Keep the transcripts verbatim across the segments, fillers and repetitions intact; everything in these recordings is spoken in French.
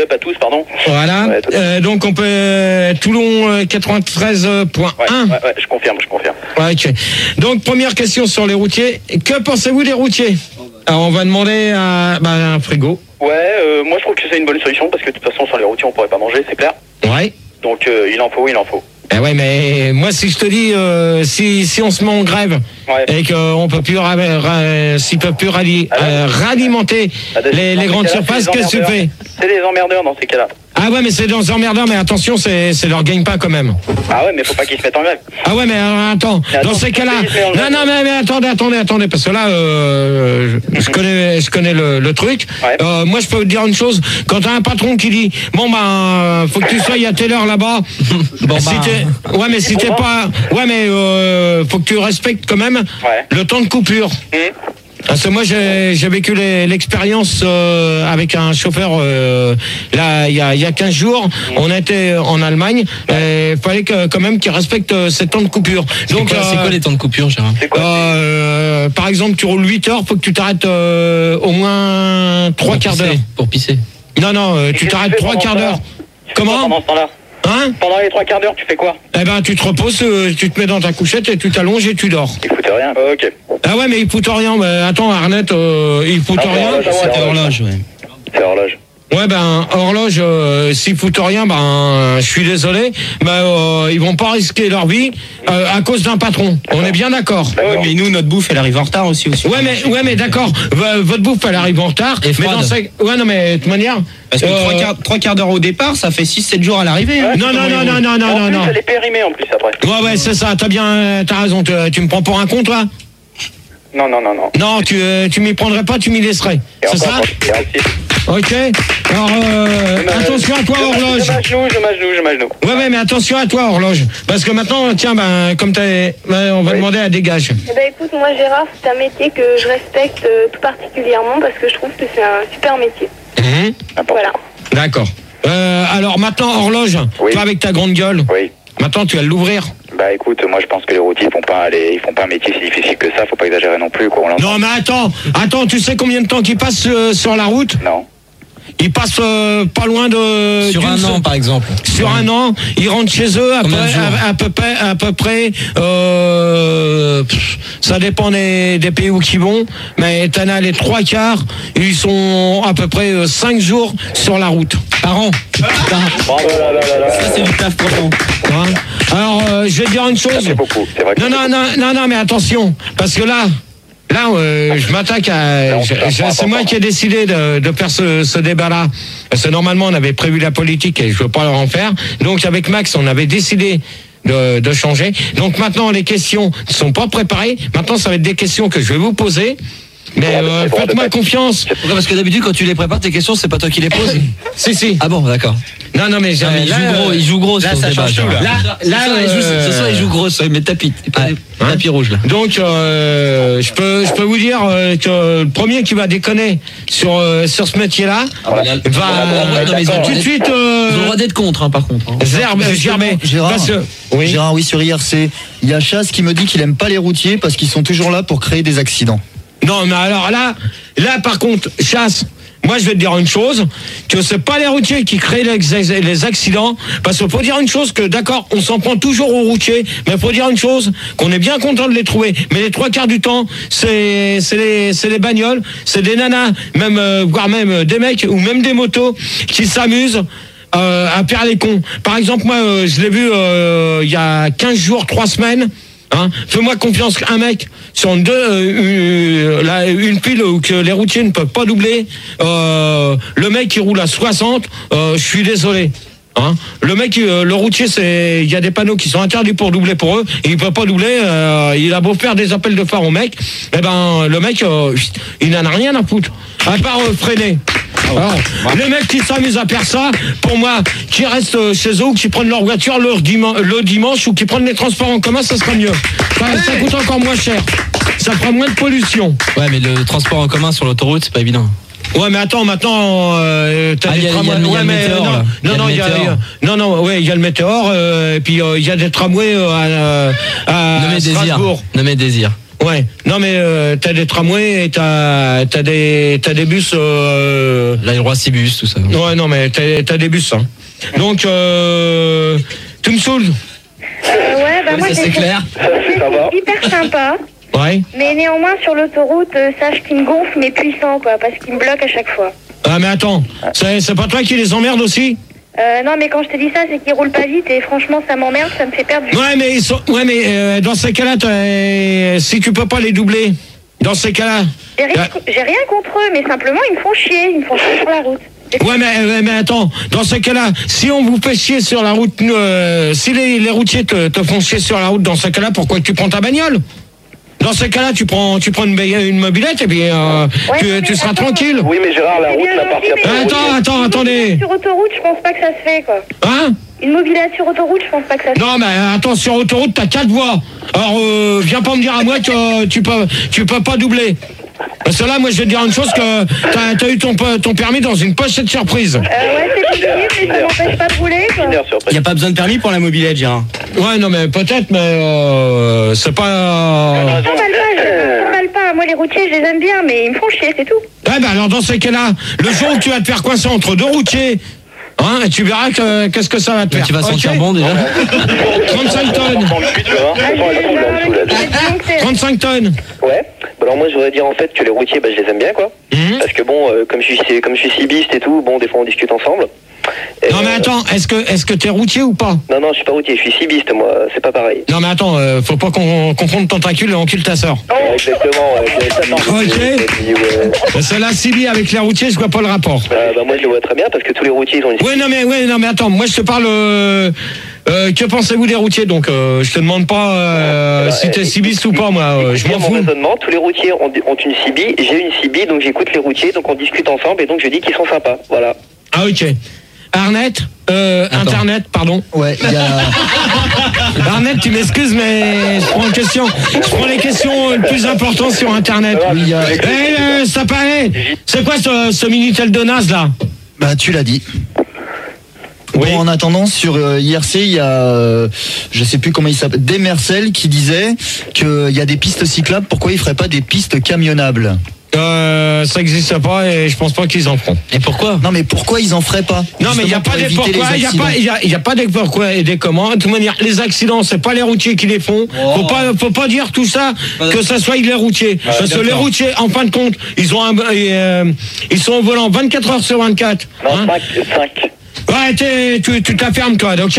Pas tous, pardon. Voilà. Ouais, euh, donc on peut euh, Toulon quatre-vingt-treize point un. Ouais, ouais, ouais, je confirme, je confirme. Ouais, ok. Donc première question sur les routiers. Que pensez-vous des routiers? Alors on va demander à, bah, à un frigo. Ouais, euh, moi je trouve que c'est une bonne solution parce que de toute façon sans les routiers on pourrait pas manger, c'est clair. Ouais. Donc euh, il en faut, il en faut. Eh ouais, mais moi si je te dis euh, si si on se met en grève ouais. et qu'on peut plus ra, ra, s'ils peuvent plus rallier, ah euh, ralimenter ah, les, les grandes surfaces, qu'est-ce que tu fais? C'est des emmerdeurs dans ces cas-là. Ah ouais, mais c'est des emmerdeurs, mais attention, c'est c'est leur gagne-pain quand même. Ah ouais, mais faut pas qu'ils se mettent en grève. Ah ouais, mais euh, attends, mais attends, dans ces cas-là, non non mais, mais attendez, attendez, attendez, parce que là, euh, je connais, je connais le, le truc. Ouais. Euh, moi, je peux vous dire une chose. Quand t'as un patron qui dit, bon ben, faut que tu sois à telle heure là-bas. Bon si bah. Ouais, mais si t'es pas, ouais, mais euh, faut que tu respectes quand même ouais. le temps de coupure. Mmh. Parce que moi j'ai, j'ai vécu les, l'expérience euh, avec un chauffeur euh, là il y a, y a quinze jours. Mmh. On était en Allemagne et il fallait que, quand même qu'ils respectent euh, ces temps de coupure. C'est Donc quoi, euh, c'est quoi les temps de coupure, Gérard? euh, Par exemple, tu roules huit heures, faut que tu t'arrêtes euh, au moins trois quarts d'heure. Pour pisser. Non non, euh, tu t'arrêtes trois quarts d'heure. Comment? Pendant ce temps-là. Hein? Pendant les trois quarts d'heure, tu fais quoi? Eh ben, tu te reposes, euh, tu te mets dans ta couchette et tu t'allonges et tu dors. Il fout rien. Oh, ok. Ah ouais, mais il fout rien. Mais attends, Arnett, euh, il fout rien. C'est horloge, ouais. C'est horloge. Ouais, ben, horloge, euh, s'ils foutent rien, ben, je suis désolé, ben, euh, ils vont pas risquer leur vie euh, à cause d'un patron. On est bien d'accord. Ouais, mais nous, notre bouffe, elle arrive en retard aussi. aussi. Ouais, mais, ouais, mais d'accord. V- votre bouffe, elle arrive en retard. Et mais dans ces... Ouais, non, mais de toute manière. Parce que euh... trois, quarts, trois quarts d'heure au départ, ça fait six sept jours à l'arrivée. Hein. Ouais, non, non, non, non, non, non, non, non. Elle est périmée en plus après. Ouais, ouais, c'est ça. T'as bien, t'as raison. Tu, tu me prends pour un con, toi? Non, non, non, non. Non, tu, euh, tu m'y prendrais pas, tu m'y laisserais. C'est ça? Ok. Alors, euh, attention à toi, je horloge. Je m'agenou, je m'agenou, je m'agenou. Ouais, ouais, mais attention à toi, horloge. Parce que maintenant, tiens, ben, comme t'as, ben, on va oui. demander à dégage. Eh ben, écoute, moi, Gérard, c'est un métier que je respecte euh, tout particulièrement parce que je trouve que c'est un super métier. Mmh. Voilà. D'accord. Euh, alors, maintenant, horloge, oui. toi, avec ta grande gueule. Oui. Maintenant, tu vas l'ouvrir. Bah écoute, moi je pense que les routiers font pas les, ils font pas un métier si difficile que ça, faut pas exagérer non plus quoi. Non mais attends, attends, tu sais combien de temps qu'ils passent euh, sur la route? Non. Ils passent euh, pas loin de... Sur un an, par exemple. Sur ouais. un an, ils rentrent chez eux à, peu, à, à peu près, à peu près euh, pff, ça dépend des, des pays où ils vont, mais t'en as les trois quarts, ils sont à peu près euh, cinq jours sur la route, par an. Bravo, là, là, là, là. Ça, c'est du taf profond. Hein? Alors, euh, je vais te dire une chose. C'est beaucoup, c'est vrai que non, non, non, non, non, mais attention, parce que là... Là, euh, je m'attaque à... Je, je, c'est moi qui ai décidé de, de faire ce, ce débat-là. Parce que normalement, on avait prévu la politique et je ne veux pas en faire. Donc, avec Max, on avait décidé de, de changer. Donc, maintenant, les questions ne sont pas préparées. Maintenant, ça va être des questions que je vais vous poser. Mais euh, faites-moi confiance. Pourquoi? Parce que d'habitude, quand tu les prépares, tes questions, c'est pas toi qui les poses. Si, si. Ah bon, d'accord. Non, non, mais, non, mais là, il joue gros, il joue gros là, sur ce débat. Tout, là, là, là euh... ce soir, il joue gros, mais tapis, pas hein? tapis rouge là. Donc, euh, je peux, je peux vous dire euh, que le premier qui va déconner sur euh, sur ce métier-là ah, bah, là, va euh, non, mais ils ont tout de suite. Euh, ils ont le droit d'être contre, hein, par contre. Hein. Zerbe, Germain. Gérard, que, oui. Gérard, oui, sur I R C, il y a Chasse qui me dit qu'il aime pas les routiers parce qu'ils sont toujours là pour créer des accidents. Non, mais alors là, là par contre, Chasse, moi je vais te dire une chose, que c'est pas les routiers qui créent les, les accidents, parce qu'il faut dire une chose, que d'accord, on s'en prend toujours aux routiers, mais il faut dire une chose, qu'on est bien content de les trouver, mais les trois quarts du temps, c'est c'est les, c'est les bagnoles, c'est des nanas, même euh, voire même des mecs, ou même des motos, qui s'amusent euh, à faire les cons. Par exemple, moi, euh, je l'ai vu euh, il y a quinze jours, trois semaines, Hein, fais-moi confiance, un mec sur une, deux, euh, la, une pile où que les routiers ne peuvent pas doubler, euh, le mec qui roule à soixante, euh, je suis désolé. Hein, le mec, euh, le routier, c'est, il y a des panneaux qui sont interdits pour doubler pour eux, et il peut pas doubler. Euh, il a beau faire des appels de phare au mec, eh ben le mec, euh, il n'en a rien à foutre, à part euh, freiner. Alors, les mecs qui s'amusent à faire ça, pour moi, qui restent chez eux ou qui prennent leur voiture le dimanche, le dimanche ou qui prennent les transports en commun, ça sera mieux. Ça, ça coûte encore moins cher. Ça fera moins de pollution. Ouais, mais le transport en commun sur l'autoroute, c'est pas évident. Ouais, mais attends, maintenant, euh, t'as ah, des tramways. Ouais, mais météore, non, non, non, il y a, non, non, ouais, il y a le météore, euh, et puis il euh, y a des tramways euh, à, à Nommé Strasbourg. Désir. Nommé Désir. Ouais. Non mais euh, t'as des tramways et t'as t'as des t'as des bus. Euh... L'aérocibus, tout ça. Ouais, non mais t'as t'as des bus. Hein. Donc euh, tu me saoules. Euh, ouais, bah Oui, moi ça, j'ai c'est clair. c'est hyper sympa. Ouais. Mais néanmoins sur l'autoroute, euh, sache qu'il me gonfle mais puissant quoi, parce qu'il me bloque à chaque fois. Ah mais attends, c'est c'est pas toi qui les emmerde aussi? Euh, non mais quand je te dis ça, c'est qu'il roule pas vite et franchement ça m'emmerde, ça me fait perdre du. Ouais mais ils sont, ouais mais euh, dans ces cas-là, t'as- si tu peux pas les doubler, dans ces cas-là. J'ai rien, j'ai rien contre eux, mais simplement ils me font chier, ils me font chier sur la route. Ouais mais, ouais, mais attends, dans ces cas-là, si on vous fait chier sur la route, euh, si les, les routiers te, te font chier sur la route, dans ces cas-là, pourquoi tu prends ta bagnole? Dans ces cas-là, tu prends, tu prends une, une mobilette et puis euh, Ouais, tu, mais tu seras attends. tranquille. Oui, mais Gérard, la C'est route bien n'appartient gentil, pas mais- aux Attends, routiers. attends, attendez. Sur autoroute, je pense pas que ça se fait quoi. Hein? Une mobilette sur autoroute, je pense pas que ça se fait. Non mais attends, sur autoroute, t'as quatre voies. Alors euh, viens pas me dire à moi que euh, tu peux, tu peux pas doubler. Parce que là, moi, je vais te dire une chose, que t'as, t'as eu ton, ton permis dans une pochette surprise. Euh, ouais, c'est possible, mais ça m'empêche pas de rouler quoi. Une heure sur Il n'y a pas besoin de permis pour la mobilette, Gérard. Ouais, non mais peut-être, mais euh, c'est pas... Euh... Ça m'emballe pas, ça m'emballe pas. Moi les routiers, je les aime bien, mais ils me font chier, c'est tout. Ouais, bah alors dans ces cas-là, le jour où tu vas te faire coincer entre deux routiers, hein, et tu verras que, qu'est-ce que ça va te Mais faire. tu vas Ok. sentir bon déjà. trente-cinq tonnes. trente-huit, tu vois. Ah, Elles sont- elles sont là, sous la- trente-cinq tonnes. Ouais. Bah alors moi je voudrais dire en fait que les routiers, bah, je les aime bien quoi. Mhm. Parce que bon, euh, comme je suis comme je suis cibiste et tout, bon des fois on discute ensemble. Et, Non mais euh, attends, est-ce que est-ce que t'es routier ou pas? Non non, je suis pas routier, je suis cibiste moi, c'est pas pareil. Non mais attends, euh, faut pas qu'on confondre tentacule et encule ta sœur. Ouais, exactement. Ouais, Ok. Et puis, ouais. C'est la Cibi avec les routiers, je vois pas le rapport. Euh, bah moi je le vois très bien parce que tous les routiers ils ont une. Oui, non mais ouais, non mais attends, moi je te parle. Euh, euh, que pensez-vous des routiers? Donc euh, je te demande pas euh, Bah, si t'es euh, cibiste ou pas, moi. euh, je Écoutez m'en mon fous. raisonnement, tous les routiers ont, ont une Cibi, j'ai une Cibi, donc j'écoute les routiers, donc on discute ensemble et donc je dis qu'ils sont sympas. Voilà. Ah ok. Arnett, euh, Internet, pardon. Ouais, il y a. Arnett, tu m'excuses, mais je prends une question. Je prends les questions euh, le plus importantes sur Internet. Oui, il y a- Eh, euh, ça paraît. C'est quoi ce, ce Minitel de Nas là? Bah, tu l'as dit. Oui. Bon, en attendant, sur euh, I R C, il y a, euh, je sais plus comment il s'appelle, Demercel qui disait qu'il y a des pistes cyclables. Pourquoi il ferait pas des pistes camionnables? Euh, ça n'existe pas et je pense pas qu'ils en feront. Et pourquoi? Non, mais pourquoi ils en feraient pas? Non mais il n'y a Justement, pas pour des éviter pourquoi, les il y a accidents. pas, il y a, il y a pas des pourquoi et des comment. De toute manière, les accidents, c'est pas les routiers qui les font. Oh. Faut pas, faut pas dire tout ça que ça soit les routiers. Parce que les d'accord. routiers, en fin de compte, ils ont un, euh, ils sont au volant vingt-quatre heures sur vingt-quatre. Non, hein. cinq, cinq. Ouais, t'es- tu, tu t'affermes toi, ok?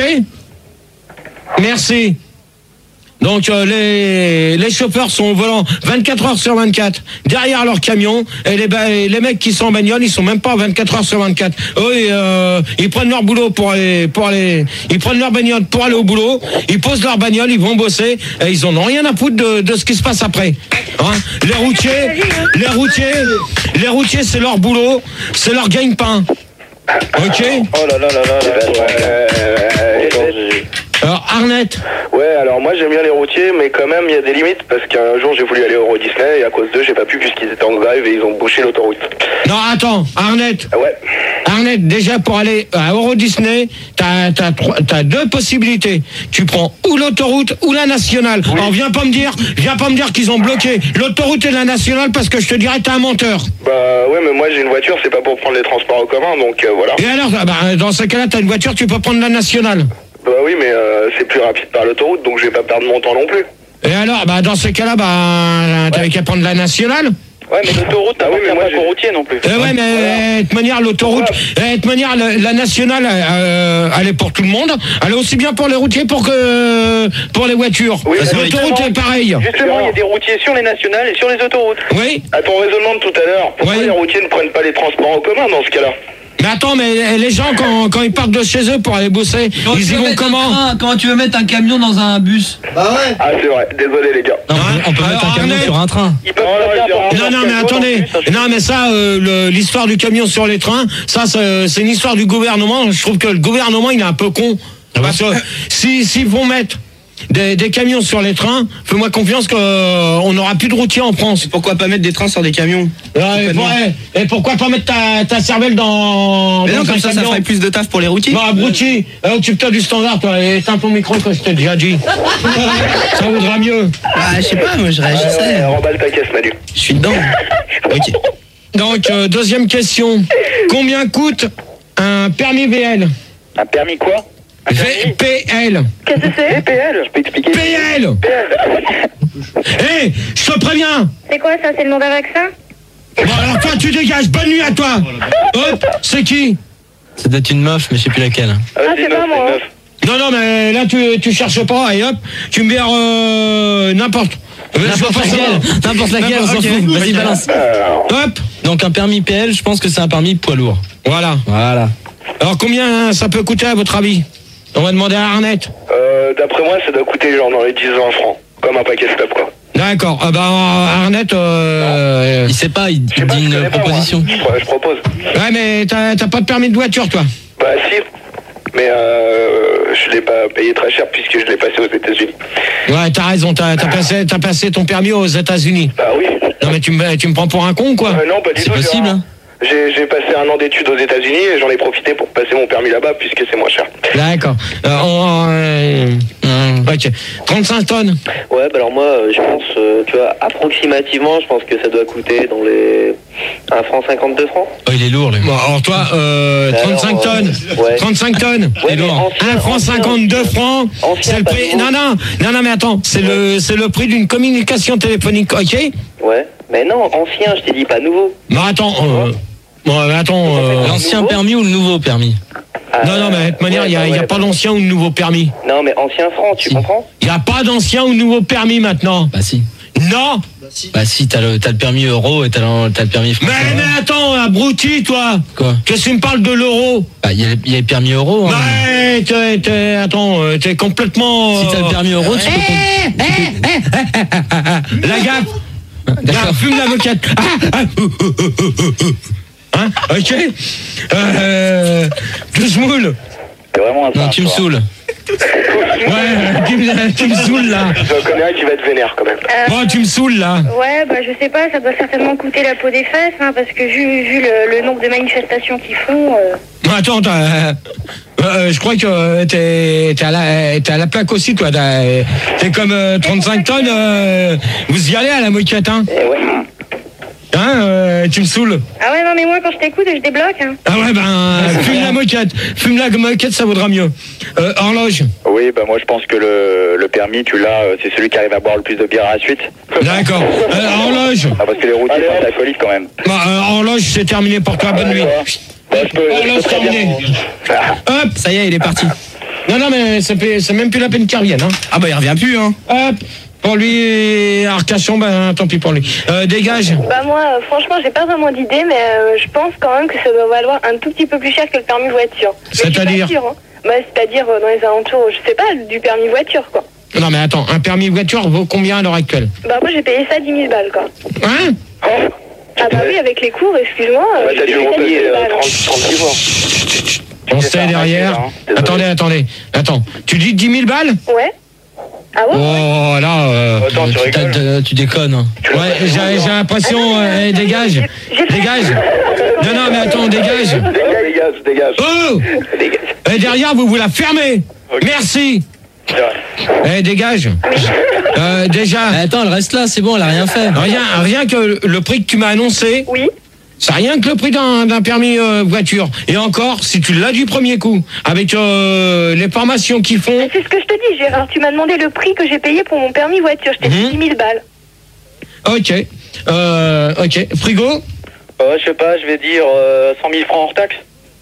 Merci. Donc euh, les, les chauffeurs sont au volant vingt-quatre heures sur vingt-quatre derrière leur camion et les, ba- et les mecs qui sont en bagnole ils sont même pas vingt-quatre heures sur vingt-quatre. Eux ils, euh, ils prennent leur boulot pour aller pour aller ils prennent leur bagnole pour aller au boulot, ils posent leur bagnole, ils vont bosser et ils en ont rien à foutre de, de ce qui se passe après. Hein, les routiers, les routiers, les routiers c'est leur boulot, c'est leur gagne-pain. Ok? Oh là là là là là. Ouais, ouais, Alors Arnett. ouais, alors moi j'aime bien les routiers, mais quand même il y a des limites parce qu'un jour j'ai voulu aller au Euro Disney et à cause d'eux j'ai pas pu puisqu'ils étaient en grève et ils ont bouché l'autoroute. Non attends, Arnett. Ah ouais. Arnett, déjà pour aller à Euro Disney, t'as t'as trois- t'as deux possibilités. Tu prends ou l'autoroute ou la nationale. Alors viens pas me dire, viens pas me dire qu'ils ont bloqué l'autoroute et la nationale parce que je te dirais t'es un menteur. Bah ouais, mais moi j'ai une voiture, c'est pas pour prendre les transports en commun, donc euh, voilà. Et alors, ah bah, dans ce cas-là, t'as une voiture, tu peux prendre la nationale. Bah oui, mais euh, c'est plus rapide par l'autoroute, donc je vais pas perdre mon temps non plus. Et alors, bah dans ce cas-là, bah t'avais qu'à prendre la nationale. Ouais, mais l'autoroute, ah oui, mais moi j'ai routier non plus. Eh ouais, mais euh, de toute manière, l'autoroute, eh, de toute manière, la, la nationale, euh, elle est pour tout le monde. Elle est aussi bien pour les routiers pour que pour les voitures. Oui, L'autoroute justement. est pareil. Justement, il y a des routiers sur les nationales et sur les autoroutes. Oui. À ton raisonnement de tout à l'heure, pourquoi Oui. les routiers ne prennent pas les transports en commun dans ce cas-là? Mais attends, mais les gens, quand, quand ils partent de chez eux pour aller bosser, Comment ils tu y veux vont mettre un comment? train- Comment tu veux mettre un camion dans un bus? Bah ouais. Ah c'est vrai, désolé les gars. Non, Hein on peut mettre Alors, un camion Arnett. sur un train. Ils peuvent Oh là, pas bien Gérard. porter Non, leur non, mais camion attendez. non plus, ça, je- Non, mais ça, euh, le- l'histoire du camion sur les trains, ça, c'est c'est une histoire du gouvernement. Je trouve que le gouvernement, il est un peu con. Parce que si s'ils vont mettre, des, des camions sur les trains, fais-moi confiance qu'on n'aura plus de routiers en France. Pourquoi pas mettre des trains sur des camions? Ouais, et, ouais, et pourquoi pas mettre ta, ta cervelle dans. Mais dans non, comme un ça, camion. ça ferait plus de taf pour les routiers. Bah, abruti, euh, occupe-toi du standard, toi, et éteins ton micro que je t'ai déjà dit. Ça vaudra mieux. Ah, je sais pas, moi je Ouais, réagissais. ouais, remballe ta caisse, Manu. Je suis dedans. Ok. Donc, euh, deuxième question. Combien coûte un permis V L? Un permis quoi? Un V P L. Qu'est-ce que c'est? P L, je peux expliquer. P L. Hé, je te préviens. C'est quoi ça? C'est le nom d'un vaccin? Bon, alors toi, tu dégages. Bonne nuit à toi. Hop, c'est qui? Ça doit être une meuf, mais je sais plus laquelle. Ah, c'est pas moi. Non, non, mais là, tu, tu cherches pas, et hop, tu me bières euh, n'importe. N'importe laquelle, n'importe laquelle, on s'en Ok. fout. Vas-y, balance. Hop, Donc un permis P L, je pense que c'est un permis poids lourd. voilà. Voilà. Alors, combien ça peut coûter, à votre avis? On va demander à Arnett. Euh, d'après moi, ça doit coûter genre dans les dix vingt francs. Comme un paquet stop, quoi. D'accord. Ah bah, Arnett, euh... Il sait pas, il Je sais pas, dit je une connais pas, moi. proposition. Je, pro- je propose. Ouais, mais t'as t'as pas de permis de voiture, toi? Bah, si. Mais euh, je l'ai pas payé très cher puisque je l'ai passé aux États-Unis. Ouais, t'as raison, t'as t'as passé, t'as passé ton permis aux États-Unis. Bah oui. Non, mais tu me, tu me prends pour un con, quoi? Euh, non, pas du C'est tout. j'ai possible, un- hein. J'ai j'ai passé un an d'études aux États-Unis et j'en ai profité pour passer mon permis là-bas puisque c'est moins cher. D'accord. Euh, on, euh, ok. trente-cinq tonnes. Ouais, bah alors moi, euh, je pense, euh, tu vois, approximativement, je pense que ça doit coûter dans les un franc cinquante-deux francs. Oh, il est lourd, lui. Bon, alors toi, euh, trente-cinq Alors, euh, tonnes. ouais. trente-cinq tonnes. Ouais, mais ancien- un franc ancien- cinquante-deux francs. Ancien, C'est le pas prix. nouveau. Non, non, non, non, mais attends, c'est le, c'est le prix d'une communication téléphonique, ok? Ouais. Mais non, ancien, je t'ai dit pas nouveau. Non, attends, euh, bon, mais attends, euh, L'ancien nouveau permis ou le nouveau permis? non, non, mais de toute manière, il n'y a, ouais, y a ouais. pas d'ancien ou de nouveau permis. Non, mais ancien franc, tu Si. comprends? Il n'y a pas d'ancien ou de nouveau permis maintenant. Bah si. Non. Bah si, t'as le, t'as le permis euro et t'as le, t'as le permis Mais, français. mais attends, abruti, toi. Quoi? Qu'est-ce que tu me parles de l'euro? Bah, il y a, il y a le permis euro. Hein. Ouais, t'es, t'es, attends, euh, t'es complètement... Si t'as le permis euro, tu peux... Eh, eh, eh, eh, eh, eh, la gaffe. Là, fume la moquette. Ah, ah, ouh, ouh, ouh, ouh, ouh. Hein, ok. Euh, douze moules. C'est vraiment un Non, tu me saoules. Ouais, tu me, tu me saoules là. J'en connais un qui va être vénère quand même. Bon, tu me saoules là. Ouais, bah je sais pas, ça doit certainement coûter la peau des fesses, hein, parce que vu, vu le, le nombre de manifestations qu'ils font... euh, Attends, t'as, euh, euh, je crois que t'es, t'es, à la, t'es à la plaque aussi, toi. T'as- T'es comme euh, trente-cinq tonnes. euh, vous y allez à la moquette, hein? Eh ouais. Hein, euh, tu me saoules. Ah ouais, non mais moi quand je t'écoute, je débloque. Hein. Ah ouais, ben, fume la moquette. Fume la moquette, ça vaudra mieux. Euh, horloge. Oui, bah moi je pense que le, le permis, tu l'as, euh, c'est celui qui arrive à boire le plus de bière à la suite. D'accord. Euh, horloge. Ah, parce que les routiers sont alcooliques quand même. Bah, euh, horloge, c'est terminé pour toi. Bonne nuit. Bah, je peux, je Horloge peux très bien. terminée. Hop. Ça y est, il est parti. Non, non, mais c'est p- c'est même plus la peine qu'il revienne. Hein. Ah bah il revient plus, hein. Hop. Pour lui, Arcachon, ben tant pis pour lui. Euh, dégage. Bah moi, euh, franchement, j'ai pas vraiment d'idée, mais euh, je pense quand même que ça doit valoir un tout petit peu plus cher que le permis voiture. Mais je suis pas C'est-à-dire sûre, hein. Bah c'est-à-dire euh, dans les alentours, je sais pas, du permis voiture quoi. Non, mais attends, un permis voiture vaut combien à l'heure actuelle? Bah moi j'ai payé ça dix mille balles quoi. Hein? Ah bah oui, avec les cours, excuse-moi. euh, Bah, j'ai t'as dû payé le ça dix repasser mille euh, balles, hein. trente, trente-six mois. On t'es sait fait derrière. arnaquer, là, hein. Désolé. Attendez, attendez. Attends. Tu dis dix mille balles? Ouais. Ah ouais? Oh là. Euh... Attends, tu T'as- rigoles. t'as- tu déconnes. Hein. Ouais, j'ai j'ai l'impression. Euh, eh, dégage. Dégage. Non, non, mais attends, dégage. Dégage, dégage. Oh! Dégage. Et derrière, vous vous la fermez. Merci. C'est vrai. Eh, dégage. Euh, déjà, Mais attends, elle reste là, c'est bon, elle a rien fait. rien, rien que le prix que tu m'as annoncé, Oui. c'est rien que le prix d'un d'un permis euh, voiture. Et encore, si tu l'as du premier coup, avec euh, les formations qu'ils font, C'est ce que je te dis, Gérard. Tu m'as demandé le prix que j'ai payé pour mon permis voiture. Je t'ai dit Mhm. dix mille balles. ok. Euh, ok. Frigo? Euh, je sais pas, je vais dire euh, cent mille francs hors taxe.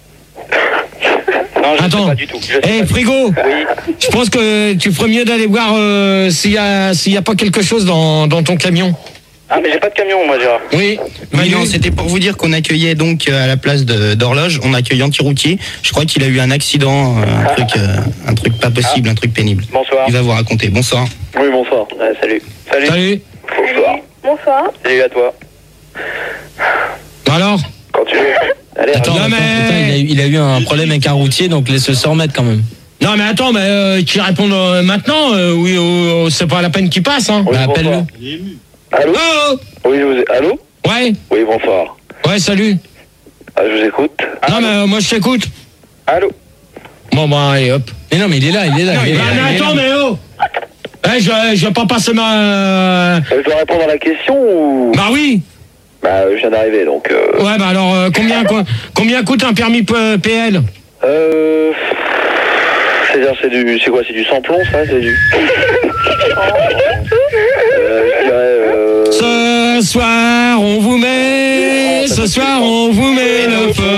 Non, je Attends. sais pas du tout. Je sais Eh, pas du Frigo, tout. Oui. je pense que tu ferais mieux d'aller voir euh, s'il y a, s'il y a pas quelque chose dans, dans ton camion. Ah, mais j'ai pas de camion, moi, Gérard. Oui. Oui, Manu. non, c'était pour vous dire qu'on accueillait donc euh, à la place de- d'horloge, on accueille Antiroutier. Je crois qu'il a eu un accident, euh, un truc, euh, un truc pas possible, un truc pénible. Bonsoir. Il va vous raconter. Bonsoir. Oui, bonsoir. Ouais, salut. Salut. Salut. Bonsoir. Bonsoir. Salut à toi. Alors? Quand tu veux. Allez, Attends, non, attends, mais- putain, il, a eu, il a eu un problème avec un routier, donc laisse-le se remettre quand même. Non, mais attends, mais euh, qui répond euh, maintenant euh, Oui, euh, c'est pas la peine qu'il passe, hein. Oui, Bah, bonsoir. appelle-le. Allô? Oh Oui, je vous ai... Allô? Ouais, Oui, bonsoir. ouais, salut. Ah, je vous écoute. Non, mais euh, moi, je t'écoute. Allô? Bon, bah, allez, hop. Mais non, mais il est là, il est là. Non, il est mais, là, mais il est attends, là. mais oh eh, je, je vais pas passer ma... Euh, Je dois répondre à la question ou... Bah oui. Bah, je viens d'arriver, donc... Euh... Ouais, bah alors, euh, combien, quoi, combien coûte un permis P- PL? Euh... C'est-à-dire, c'est du... C'est quoi? C'est du sans-plomb, ça? C'est du... euh, je dirais... Euh... Ce soir, on vous met... Ce soir, on vous met le feu.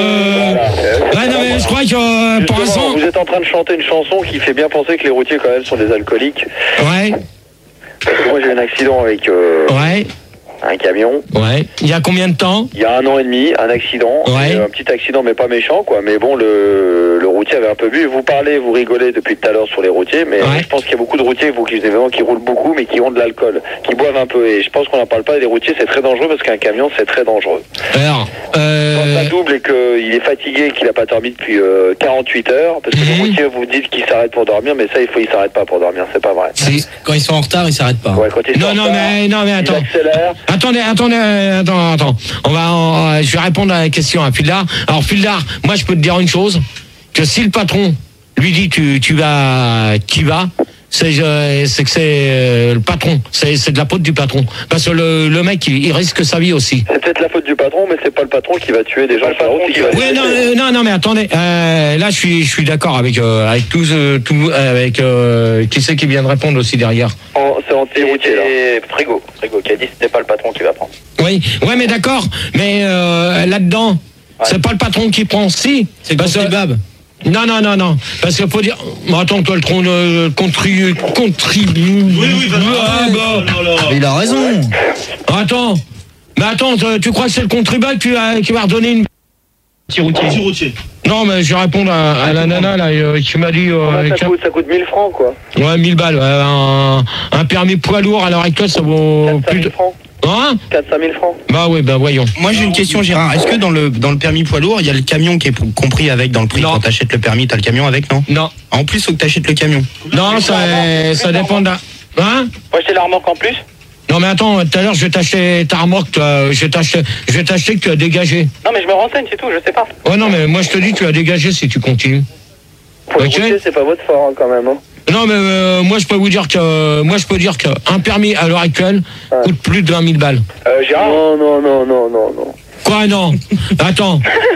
Ouais, non, mais je crois que, euh, pour Justement, l'instant... vous êtes en train de chanter une chanson qui fait bien penser que les routiers, quand même, sont des alcooliques. Ouais, Parce que moi, j'ai eu un accident avec euh, ouais, un camion. ouais. Il y a combien de temps? Il y a un an et demi, un accident. Ouais. Et un petit accident, mais pas méchant, quoi. Mais bon, le, le routier avait un peu bu. Vous parlez, vous rigolez depuis tout à l'heure sur les routiers, mais Ouais. je pense qu'il y a beaucoup de routiers, vous, qui, évidemment, qui roulent beaucoup, mais qui ont de l'alcool, qui boivent un peu. Et je pense qu'on n'en parle pas. Et les routiers, c'est très dangereux parce qu'un camion, c'est très dangereux. Alors, Quand euh... ça double et qu'il est fatigué, qu'il n'a pas dormi depuis euh, quarante-huit heures, parce que Mhm. les routiers, vous dites qu'ils s'arrêtent pour dormir, mais ça, il faut ils s'arrêtent pas pour dormir, c'est pas vrai. si... Quand ils sont en retard, ils s'arrêtent pas. Ouais, quand ils Non, sont non, en retard, mais, non, mais ils attends. accélèrent. Attendez, attendez, euh, attends, attends. On va, on- je vais répondre à la question à Fildar. Alors, Fildar, moi, je peux te dire une chose, que si le patron lui dit tu, tu vas, qui va, c'est, euh, c'est que c'est euh, le patron. C'est, c'est de la faute du patron. Parce que le, le mec, il, il risque sa vie aussi. C'est peut-être la faute du patron, mais c'est pas le patron qui va tuer des gens sur la route, c'est qui va Oui, non, euh, non, non, mais attendez. Euh, là, je suis, je suis d'accord avec, euh, avec tous, euh, tout, avec euh, qui c'est qui vient de répondre aussi derrière. En- C'est anti-routier, là. Frigo, Frigo qui a dit que c'était pas le patron qui va prendre. Oui, ouais, mais d'accord. Mais euh, là-dedans, c'est pas le patron qui prend. Si, C'est le parce que- contribuable. Non, non, non, non. Parce qu'il faut dire. Bon, attends, toi, le tronc de contribue. Contribue. Oui, oui, ah, bah. Il a raison. Attends. Mais attends, tu- tu crois que c'est le contribuable qui va, qui va redonner une. Petit routier. Non, mais je vais répondre à, à la nana là, euh, qui m'a dit. euh, Comment ça qu'un- coûte, ça coûte mille francs, quoi. Ouais, mille balles. ouais, un, un permis poids lourd à l'heure actuelle, ça vaut quatre cent plus mille de. francs. Hein? quatre cent mille francs. Bah oui, bah voyons. Moi j'ai une question Gérard, est-ce que dans le dans le permis poids lourd, il y a le camion qui est p- compris avec dans le prix? Non. Quand t'achètes le permis, t'as le camion avec, non? Non. En plus, faut que t'achètes le camion. Non, ça, ça dépend d'un. Hein? Moi, j'ai la remorque en plus. Non mais attends, tout à l'heure je vais t'acheter ta remorque, toi. Je vais t'acheter, je vais t'acheter que tu as dégagé. Non, mais je me renseigne, c'est tout, je sais pas. Ouais non mais moi je te dis tu as dégagé si tu continues. Pour le Ok. routier, c'est pas votre fort, hein, quand même. Hein. Non mais euh, moi je peux vous dire que moi je peux dire qu'un permis à l'heure actuelle Ouais. coûte plus de vingt mille balles. Euh, Gérard Non, non, non, non, non, non. Quoi non? Attends,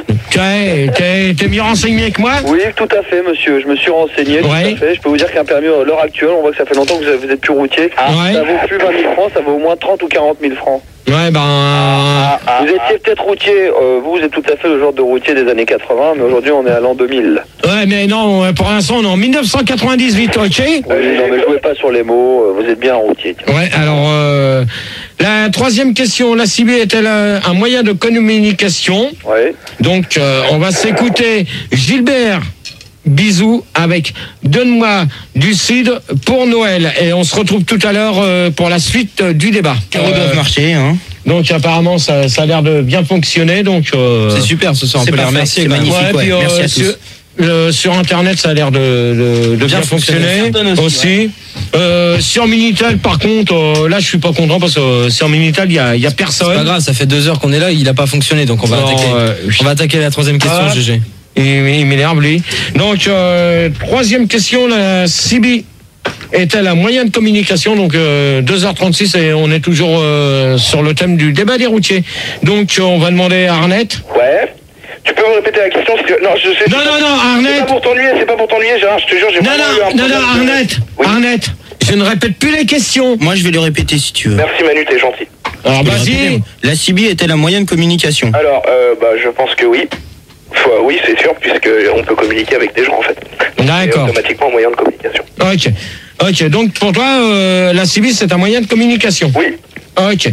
t'es, t'es, t'es mieux renseigné que moi? Oui, tout à fait, monsieur. Je me suis renseigné, tout Ouais. à fait. Je peux vous dire qu'un permis à l'heure actuelle, on voit que ça fait longtemps que vous êtes- vous êtes plus routier. Ouais. Ça vaut plus vingt mille francs, ça vaut au moins trente ou quarante mille francs. Ouais ben... Ah, Vous étiez peut-être routier, euh, vous, vous êtes tout à fait le genre de routier des années quatre-vingts, mais aujourd'hui on est à l'an deux mille. Ouais mais non, pour l'instant on est en mille neuf cent quatre-vingt-dix-huit, ok? Oui, non mais jouez pas sur les mots, euh, vous êtes bien un routier. tiens. Ouais, alors euh, la troisième question, la C B est-elle euh, un moyen de communication? Ouais. Donc euh, on va s'écouter Gilbert Bisous avec Donne-moi du Cid pour Noël. Et on se retrouve tout à l'heure euh, pour la suite euh, du débat. Les roues doivent marcher, hein. Donc apparemment ça, ça a l'air de bien fonctionner. Donc euh, C'est super ce soir, on C'est peut les parfait, remercier. c'est quand même. magnifique. ouais, ouais. puis, euh, Merci à tous. sur, euh, sur internet ça a l'air de, de, de bien, fonctionner, fonctionner. aussi. Euh, sur Minitel par contre euh, là je suis pas content parce que euh, sur Minitel il y a, il y a personne. C'est pas grave, ça fait deux heures qu'on est là, il a pas fonctionné, donc on va Non, attaquer. euh, On va attaquer la troisième question, Ah. G G. Il, il m'énerve lui. Donc euh, troisième question, la C B est-elle un moyen de communication? Donc euh, deux heures trente-six et on est toujours euh, sur le thème du débat des routiers. Donc euh, on va demander à Arnett. Ouais. Tu peux me répéter la question parce que... Non, je sais... Non, non, non, C'est Arnett. pas pour t'ennuyer, c'est pas pour t'ennuyer, Gérard, je te jure, j'ai Non, vraiment eu un non, non, non, problème de- Arnett. Oui. Arnett, je ne répète plus les questions. Moi je vais le répéter si tu veux. Merci Manu, t'es gentil. Alors Je vais le vas-y. répéter. La C B est-elle un moyen de communication? Alors, euh, bah, je pense que oui. Faut- oui, c'est sûr, puisque on peut communiquer avec des gens, en fait. C'est D'accord. automatiquement un moyen de communication. Ok. Ok, donc pour toi, euh, la C B c'est un moyen de communication. Oui. Ok.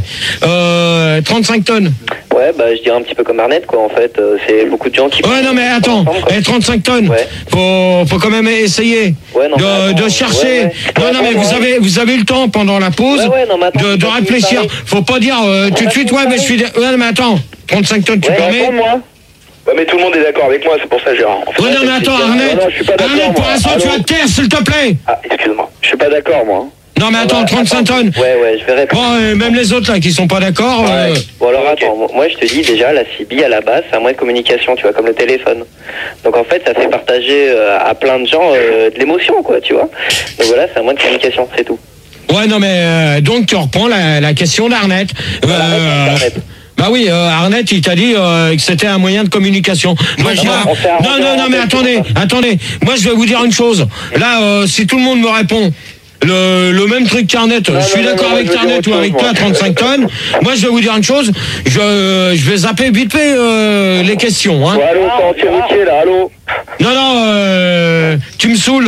Euh, trente-cinq tonnes. Ouais, bah, je dirais un petit peu comme Arnett, quoi, en fait. Euh, c'est beaucoup de gens qui. Ouais, non, mais attends, ensemble, quoi. eh, trente-cinq tonnes, Ouais. faut, faut quand même essayer Ouais, non, mais de, attends, de chercher. ouais, ouais. Non, Ouais, non, mais attends, vous ouais. avez, vous avez le temps pendant la pause Ouais, ouais, non, mais attends, de, c'est de pas réfléchir. pareil. Faut pas dire euh, tout de va suite, finir ouais, mais je suis. Ouais, mais attends, trente-cinq tonnes, tu Ouais, permets? Réponds-moi. Ouais, mais tout le monde est d'accord avec moi, c'est pour ça, Gérard. En fait, Ouais, non, mais attends, Arnett, Non, non, je suis pas d'accord, Arnett, pour moi. l'instant, tu Allô vas te taire, s'il te plaît. Ah, excuse-moi. Je suis pas d'accord, moi. Non, mais attends, Ouais, trente-cinq attends. tonnes. Ouais, ouais, je vais répondre. Bon, euh, même les autres, là, qui sont pas d'accord. euh, Bon alors Ok. attends, moi je te dis déjà la C B à la base c'est un moyen de communication, tu vois, comme le téléphone. Donc en fait ça fait partager euh, à plein de gens euh, de l'émotion quoi, tu vois. Donc voilà, c'est un moyen de communication, c'est tout. Ouais, non, mais euh, donc tu reprends la, la question d'Arnett. Euh, Arrête. bah oui, euh, Arnett, il t'a dit euh, que c'était un moyen de communication. Moi, je- non, on s'est arrangé non, non, non, en mais fait, attendez, c'est attendez. Moi, je vais vous dire une chose. Là, euh, si tout le monde me répond le, le même truc qu'Arnett, je suis non, d'accord non, avec je veux dire Arnett autre ou avec chose, toi, moi. trente-cinq tonnes. Moi, je vais vous dire une chose. Je, je vais zapper vite fait euh, les questions. Hein. Ouais, allô, c'est anti-routier, là, allô. Non, non, euh, tu me saoules.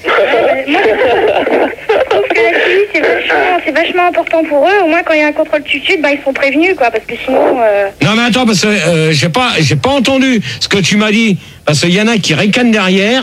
Je trouve que la C B, c'est vachement, c'est vachement important pour eux. Au moins, quand il y a un contrôle tutude, bah, ils sont prévenus, quoi. Parce que sinon. Euh... Non mais attends, parce que euh, j'ai pas j'ai pas entendu ce que tu m'as dit, parce qu'il y en a qui ricanent derrière.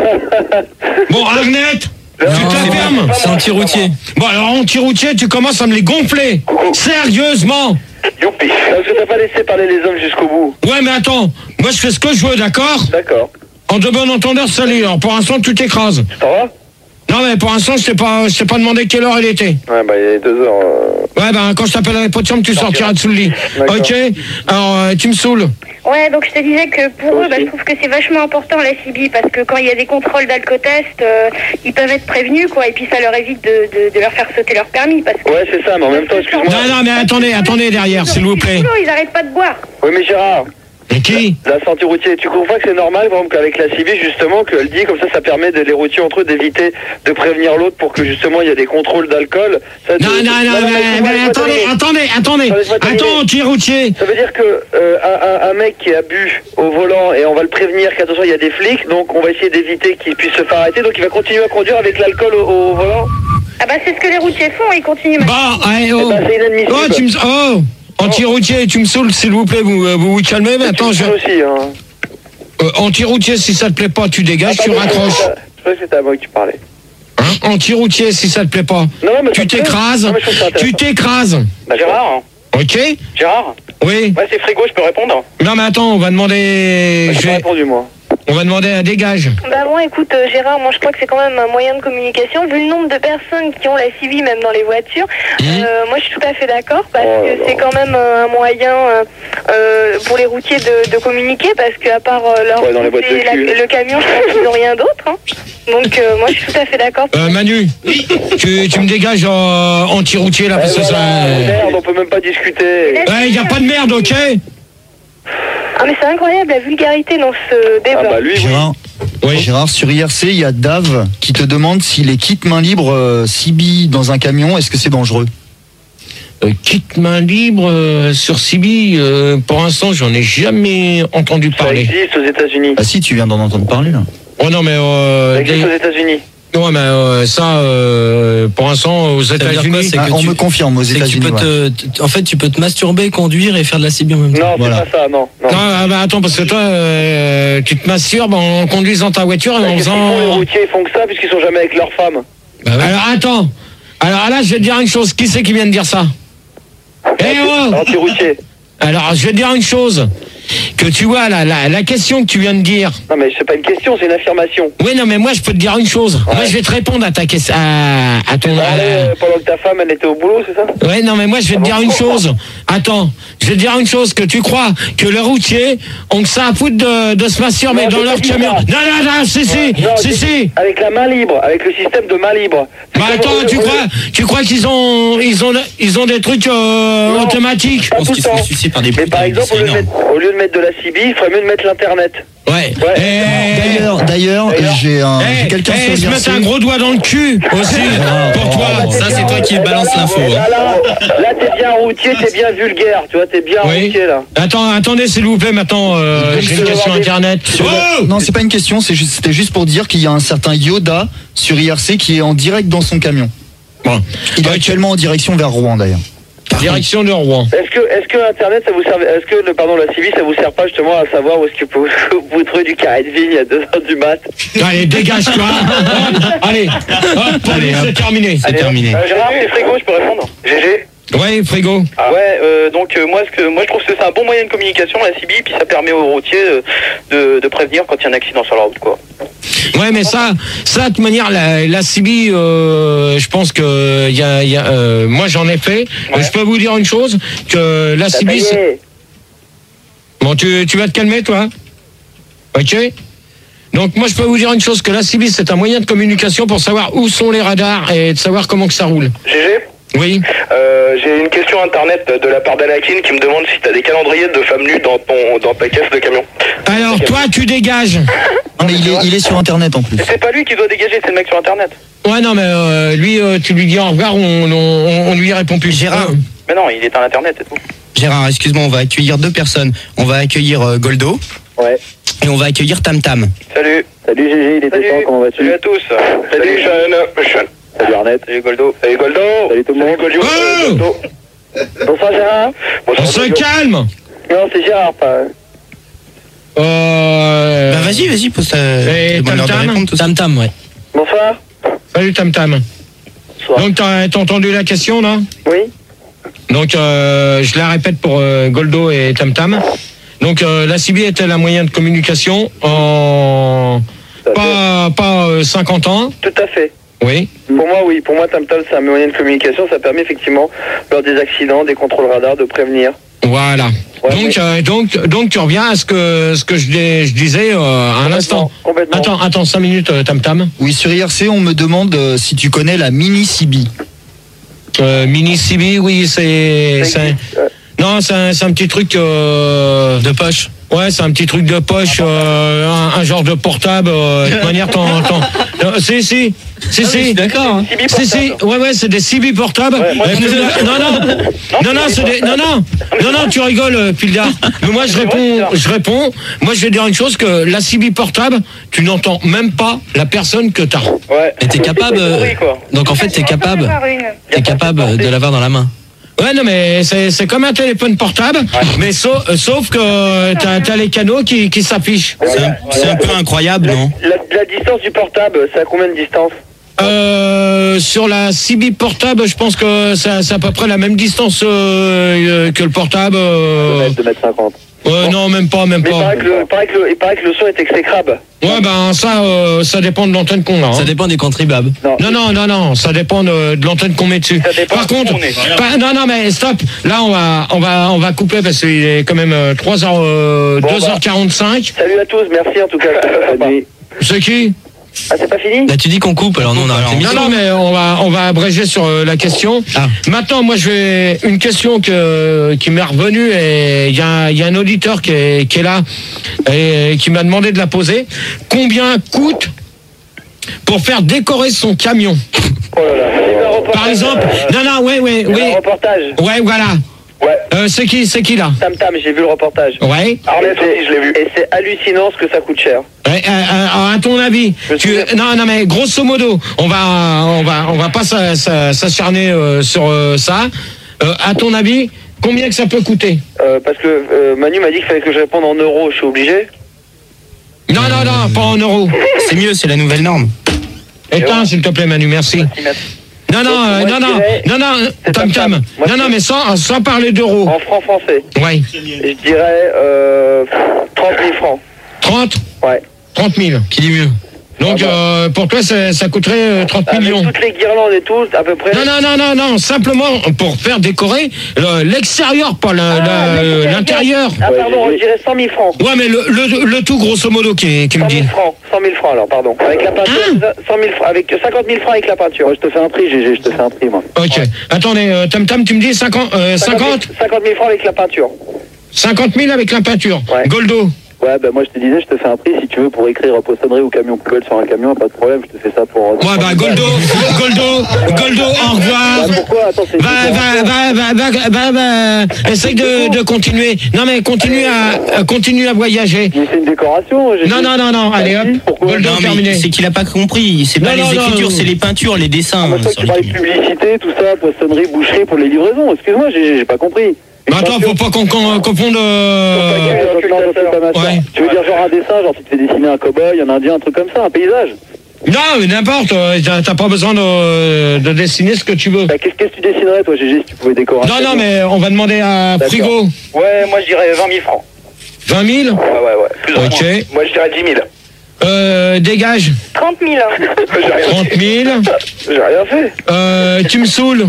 Bon, Arnett, tu te fermes. C'est anti-routier. Bon alors anti-routier, tu commences à me les gonfler. Sérieusement. Youpi. Parce que t'as pas laissé parler les hommes jusqu'au bout. Ouais mais attends, moi je fais ce que je veux, d'accord? D'accord. En de bon entendeur, salut. Alors pour l'instant tu t'écrases. Ça va? Non mais pour l'instant je t'ai pas je t'ai pas demandé quelle heure il était. Ouais, bah, il est deux heures. euh, Ouais ben quand je t'appellerai pas de chambre, tu sortiras de sous le lit. D'accord. Ok. Alors euh, tu me saoules. Ouais, donc je te disais que pour eux, bah, je trouve que c'est vachement important la C B parce que quand il y a des contrôles d'alcotest, euh, ils peuvent être prévenus, quoi, et puis ça leur évite de, de, de leur faire sauter leur permis parce que. Ouais, c'est ça, mais en même temps, excuse-moi. Non non mais attendez, attendez derrière, s'il vous plaît. Ils arrêtent pas de boire. Oui, mais Gérard, Et qui? la santé routier, tu comprends que c'est normal, par exemple, qu'avec la C B, justement, qu'elle dit, comme ça, ça permet de, les routiers entre eux d'éviter de prévenir l'autre pour que, justement, il y a des contrôles d'alcool. Ça, Non, de- non, non, mais mais, laisse-moi mais attendez, terminer. attendez, attendez. Laisse-moi terminer. Attends, anti-routier. Ça veut dire que euh, un, un- un mec qui a bu au volant et on va le prévenir qu'attention il y a des flics, donc on va essayer d'éviter qu'il puisse se faire arrêter, donc il va continuer à conduire avec l'alcool au, au volant. Ah bah c'est ce que les routiers font, ils continuent. Bah, allez, oh. Eh ben, c'est inadmissible. Oh, tu me, oh, anti-routier, tu me saoules, s'il vous plaît, vous, euh, vous vous calmez, mais attends, je, Tu aussi, hein. euh, anti-routier, si ça te plaît pas, tu dégages, tu Attends, raccroches. Je sais que c'était à moi que tu parlais. Hein, anti-routier, si ça te plaît pas, Non, mais ça tu me plaît. t'écrases, Non, mais je trouve ça tu intéressant. t'écrases. Bah, Gérard, Ok? Gérard, Oui. ouais c'est Frigo, je peux répondre? Non, mais attends, on va demander, J'ai je pas vais- répondu moi. on va demander un dégage. Bah moi écoute euh, Gérard, moi je crois que c'est quand même un moyen de communication, vu le nombre de personnes qui ont la C V même dans les voitures, euh, moi je suis tout à fait d'accord parce Oh là que là. c'est quand même euh, un moyen euh, euh, pour les routiers de, de communiquer parce qu'à part euh, leur Ouais, dans les boîtes de et la- cul. le camion, je pense qu'ils n'ont rien d'autre. Hein. Donc euh, moi je suis tout à fait d'accord. Euh, Manu, tu, tu me dégages euh, anti-routier, là, parce Eh que ça... voilà, merde, on peut même pas discuter. Ouais, y a pas de merde, ok? Ah mais c'est incroyable la vulgarité dans ce débat. Ah bah lui, oui. Gérard, Oui. Gérard, sur I R C, il y a Dave qui te demande si les kits main libre euh, C B dans un camion, est-ce que c'est dangereux? Euh, kit main libre euh, sur C B, euh, pour l'instant, j'en ai jamais entendu Ça parler. existe aux États-Unis. Ah si, tu viens d'en entendre parler là. Oh non, mais euh, Ça existe des- aux États-Unis. ouais, mais euh, ça, euh, pour l'instant, aux veut dire quoi, États-Unis. c'est Ah, que on tu- me confirme aux C'est que tu États-Unis. peux ouais. te, t- en fait, tu peux te masturber, conduire et faire de la C B en même temps. Non, c'est Voilà. pas ça, non. non. Non, ah, bah, attends, parce que toi, euh, tu te masturbes en conduisant ta voiture et en Qu'est-ce qu'ils font, les faisant. routiers, ils font que ça puisqu'ils sont jamais avec leurs femmes. Bah ouais. Alors attends. Alors là, je vais te dire une chose. Qui c'est qui vient de dire ça? Eh oh! Anti-routier. Alors, je vais te dire une chose. Que tu vois, la, la, la question que tu viens de dire. Non mais c'est pas une question, c'est une affirmation. Oui, non, mais moi, je peux te dire une chose. Moi, je vais te répondre à ta question. À, à ton. Bah, à- euh, pendant que ta femme elle était au boulot, c'est ça? Ouais, non, mais moi, je vais te dire une chose. Attends, je vais te dire une chose. Que tu crois que les routiers ont que ça à foutre de, de se masturber Non, dans j'ai leur pas dit camion? ça. Non, non, non, si, si, Non, si, j'ai si. dit avec la main libre, avec le système de main libre. C'est Bah comme attends, au- tu au- crois, tu crois qu'ils ont, ils ont, ils ont des trucs euh, Non. automatiques? Je Pas pense tout qu'ils le sont temps. suicidés par des Mais par putains, exemple, au c'est lieu, de énorme. mettre, au lieu de mettre de la C B, il ferait mieux de mettre l'internet. Ouais. Ouais. Eh, D'ailleurs, d'ailleurs, D'ailleurs. j'ai un, eh, j'ai quelqu'un eh, sur se I R mettre C. un gros doigt dans le cul aussi pour toi. Ça, c'est toi qui balance l'info. Eh ben hein. Là, là, là, t'es bien routier, t'es bien vulgaire, tu vois, t'es bien Oui. routier là. Attends, attendez, s'il vous plaît, maintenant, euh, j'ai une question internet. Oh Non, c'est pas une question, c'est juste- c'était juste pour dire qu'il y a un certain Yoda sur I R C qui est en direct dans son camion. Bon. Il est Ok. actuellement en direction vers Rouen d'ailleurs. Direction de Rouen. Est-ce que, est-ce que Internet, ça vous servait, est-ce que le, pardon, la C B, ça vous sert pas justement à savoir où est-ce que vous, vous trouvez du carré de vigne à deux heures du mat? Allez, dégage-toi. Hop, allez, hop, allez, c'est terminé. C'est terminé. Euh, Gérard, c'est Frigo, je peux répondre. G G. Ouais, frigo. Ah ouais, euh, donc euh, moi, ce que, moi je trouve que c'est un bon moyen de communication, la C B I, puis ça permet aux routiers euh, de, de prévenir quand il y a un accident sur la route, quoi. Ouais, mais ça, ça de toute manière, la, la C B I, euh, je pense que y a, y a, euh, moi j'en ai fait. Ouais. Je peux vous dire une chose, que la C B I... c'est- Bon, tu, tu vas te calmer, toi. Ok. Donc moi je peux vous dire une chose, que la C B I c'est un moyen de communication pour savoir où sont les radars et de savoir comment que ça roule. G G Oui. Euh, j'ai une question internet de la part d'Anakin qui me demande si t'as des calendriers de femmes nues dans, ton, dans ta caisse de camion. Alors toi tu dégages. Non, mais il est, il est sur internet en plus. C'est pas lui qui doit dégager, c'est le mec sur internet. Ouais non mais euh, lui euh, tu lui dis au revoir, on, on, on lui répond plus. Gérard. Euh, Mais non, il est en internet et tout. Gérard, excuse-moi, on va accueillir deux personnes. On va accueillir euh, Goldo Ouais. et on va accueillir Tam Tam. Salut. Salut G G, il était temps, comment vas-tu? Salut à tous. Salut Sean. Sean. Salut Arnett. Salut Goldo. Salut Goldo. Salut tout le monde. Goldo. Oh Goldo. Bonsoir Gérard. on Bonsoir, se Goldo. calme. Non, c'est Gérard, pas. Euh... Bah vas-y, vas-y, pose ta... Et demande-leur de Tam Tam répondre, tout ça. Tam Tam, ouais. Bonsoir. Salut Tam Tam. Bonsoir. Donc t'as t'as entendu la question là? Oui. Donc euh, je la répète pour euh, Goldo et Tam Tam. Donc euh, la C B I est-elle un moyen de communication en pas, pas euh, cinquante ans? Tout à fait. Oui. Pour moi, oui. Pour moi, Tam Tam, c'est un moyen de communication. Ça permet effectivement, lors des accidents, des contrôles radars, de prévenir. Voilà. Ouais, donc, mais- euh, donc, donc tu reviens à ce que, ce que je, dis- je disais euh, à un instant. Complètement. Attends, attends, cinq minutes, euh, Tam Tam. Oui, sur I R C, on me demande euh, si tu connais la mini C B I. Euh, mini C B, oui, c'est... Ça c'est- existe, euh, Non, c'est un, c'est un petit truc euh, de poche. Ouais, c'est un petit truc de poche, euh, un, un genre de portable. Euh, de toute manière, t'en, t'en, euh, si, si, si, si. D'accord. Hein. C B I Si, si, portable. ouais, ouais, c'est des C B portables. Ouais, moi, Euh, je- non, non, non, non, c'est des, non, non, non, non, tu rigoles, euh, Pildar. Mais moi, je C'est vrai, réponds, ça. je réponds. Moi, je vais dire une chose, que la C B portable, tu n'entends même pas la personne que t'as. Ouais. Et t'es capable. C'est pourri, quoi. Donc en fait, t'es capable. Avoir une. T'es capable de l'avoir dans la main. Ouais, non, mais c'est, c'est comme un téléphone portable, mais sauf, euh, sauf que t'as, t'as les canaux qui, qui s'affichent. C'est un, c'est un peu incroyable, non? La, la distance du portable, c'est à combien de distance? Euh, sur la C B portable, je pense que ça- c'est à peu près la même distance euh, euh, que le portable. euh. deux mètres cinquante. Ouais, non, même pas, même Mais il pas. paraît, que le, il, paraît que le, il paraît que le son est exécrable. Ouais, ben ça, euh, ça dépend de l'antenne qu'on a. hein. Ça dépend des contribuables. Non, Non, non, non, non, ça dépend de, de l'antenne qu'on met dessus. Ça dépend Par où contre, on est. pas- non, non, mais stop. Là, on va, on va, on va couper parce qu'il est quand même euh, trois heures, euh, Bon, deux heures quarante-cinq. Salut à tous, merci en tout cas. Bonne nuit. C'est qui? Ah, c'est pas fini? Là, tu dis qu'on coupe, alors nous on arrête Non, l'émission. non, mais on va, on va abréger sur euh, la question. Ah. Maintenant, moi, je vais une question que, qui m'est revenue et il y a, il y a un auditeur qui est, qui est là et qui m'a demandé de la poser. Combien coûte pour faire décorer son camion? Oh là là. J'ai vu un reportage. Par exemple, non, non, ouais, ouais, J'ai vu un oui, reportage. ouais, voilà. Ouais. Euh, c'est qui, c'est qui là? Tam Tam, j'ai vu le reportage. Ouais. Arnett aussi, je l'ai vu. Et c'est hallucinant ce que ça coûte cher. Ouais, euh, euh, à ton avis, Je tu, sais. non, non, mais grosso modo, on va, on va, on va pas s'a- s'a- s'acharner euh, sur euh, ça. Euh, à ton avis, combien que ça peut coûter? Euh, parce que euh, Manu m'a dit qu'il fallait que je réponde en euros, je suis obligé. Non, non, non, pas en euros. C'est mieux, c'est la nouvelle norme. Éteins, s'il te plaît, Manu, merci. Non, non, Donc, euh, moi, non, je non, dirais- non, non, C'est tam Tam tam. Tam. Moi, Non, je- non, mais sans, sans parler d'euros. En francs français. Ouais. Je dirais euh, trente mille francs. trente? Ouais. trente mille. Qui dit mieux? Donc, Ah bah. euh, pour toi, ça, ça coûterait euh, trente Avec millions. toutes les guirlandes et tout, à peu près. Non, non, non, non, non, simplement pour faire décorer le- l'extérieur, pas le- Ah, la- l'extérieur. l'intérieur. Ah, pardon, je dirais cent mille francs. Ouais, mais le, le, le tout, grosso modo, qui, qui me cent dit. mille francs. cent mille francs alors, pardon. Avec la peinture, Hein c'est ça cent mille francs. Avec cinquante mille francs avec la peinture. Moi, je te fais un prix, G G, je te fais un prix, moi. Ok. Attendez, euh, Tam Tam, tu me dis cinquante, euh, cinquante, cinquante mille francs avec la peinture. cinquante mille avec la peinture. Ouais. Goldo. Ouais, bah moi je te disais, je te fais un prix si tu veux pour écrire poissonnerie ou camion poubelle sur un camion, pas de problème, je te fais ça pour. Ouais, bah, Goldo, Goldo, Goldo, au revoir. Bah, pourquoi? Attends, c'est. Va, va, va, va, va, va, va, essaye de, de continuer. Non, mais continue à, à- continue à voyager. Mais c'est une décoration. j'ai Non, dit. non, non, non, allez hop. Pourquoi? Goldo, Non, mais terminé. c'est qu'il a pas compris. C'est pas Non, les non, non, écritures, non. c'est les peintures, les dessins. Ah, moi, je sur crois que tu les parlais de camions. publicité, tout ça, poissonnerie, boucherie pour les livraisons. Excuse-moi, j'ai j'ai pas compris. Une Bah, attends, peinture, faut pas qu'on qu'on- confonde. euh, euh, non, non, c'est pas ma Ouais. sœur. Tu veux dire genre un dessin, genre tu te fais dessiner un cow-boy, un indien, un truc comme ça, un paysage. Non, mais n'importe, euh, t'as t'as pas besoin de, de dessiner ce que tu veux. Bah, qu'est-ce que tu dessinerais, toi, Gégé, si tu pouvais décorer? Non, non, mais on va demander à D'accord. Frigo. Ouais, moi je dirais vingt mille francs. vingt mille. Ouais, ouais, ouais. Plus ou Ok. moins. Moi je dirais dix mille. Euh, dégage. trente mille. J'ai rien trente mille. J'ai rien fait. Euh, tu me saoules.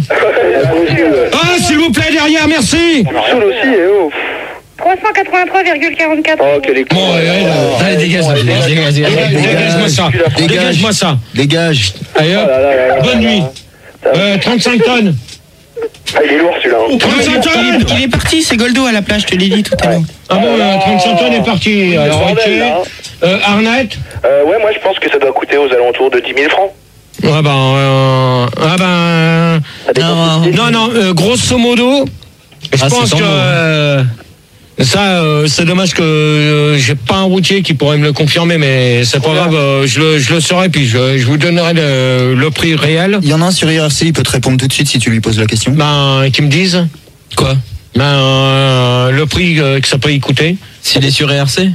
Ah, s'il vous plaît, derrière, merci. Tu me saoules aussi, et oh. trois cent quatre-vingt-trois virgule quarante-quatre. Oh, quel écoute. Bon, ouais, ouais, là, allez, dégage, dégage, dégage, dégage, dégage-moi ça. Dégage. Dégage-moi ça. Dégage. Allez, hop. Oh là là là là Bonne là. nuit. Euh, trente-cinq tonnes. Ah, il est lourd celui-là. trente-cinq Il tonnes. est, il est parti, c'est Goldo à la plage, je te l'ai dit tout à l'heure. Ah bon, euh, trente-cinq tonnes est parti. Alors, ok. bordel, là, hein. Euh, Arnett. Euh, ouais, moi je pense que ça doit coûter aux alentours de dix mille francs. Ah ben, euh, ah ben, Non, non, non, euh, grosso modo, je Ah, pense c'est que ton mot. euh, ça, euh, c'est dommage que euh, j'ai pas un routier qui pourrait me le confirmer, mais c'est pas grave, euh, je le, je le saurai, puis je, je vous donnerai le, le prix réel. Il y en a un sur I R C, il peut te répondre tout de suite si tu lui poses la question. Ben, qui me disent Quoi? ben, euh, le prix euh, que ça peut y coûter. S'il est sur R C?